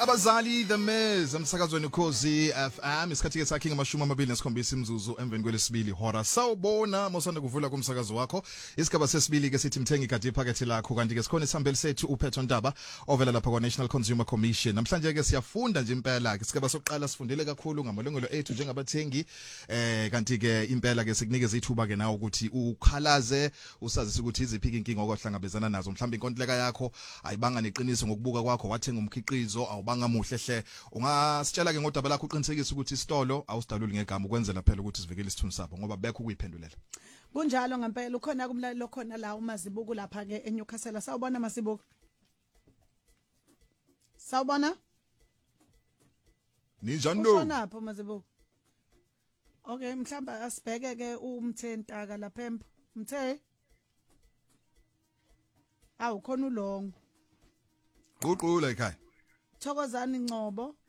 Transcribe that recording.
Abazali the Miz emsakazweni Ukhozi FM isikhathi ke sakhe nge27 imzuzu emveni kwelesibili hora sawubona mosanda kuvula kumsakazo wakho isigaba sesibili ke sithi mthengi igadi iphakethe lakho kanti ke sikhona isihambeli sethu uPetro Ntaba ovela lapha kwa National Consumer Commission namhlanje ke siyafunda nje impela ke isigaba sokuqala sifundele kakhulu ngamalungelo ethu njengabathengi kanti ke impela ke sikunikeza ithuba ke nawe ukuthi ukhalaze usazise ukuthi iziphi inkinga okwahlangabezana nazo mhlawumbe inkontileka yakho ayibanga neqiniso ngokubuka kwakho wathenga umkhiqizo awubanga muhle hle ungasitshela ke ngodaba lakho uqinisekise ukuthi isitolo awusidaluli ngegama ukwenzela phela ukuthi sivikele isithunzi sabo ngoba bekho ukuyiphendulela kunjalo ngempela ukhona kumlalelo khona la uMazibuko lapha ke eNewcastle sawubona Masibuko sawubona ninjani lo ushonapho Mazibuko okay mhlamba asibheke ke uMthentaka lapha empo Mthe khona ulongo Ququla ekhaya Thokozani Ngcobo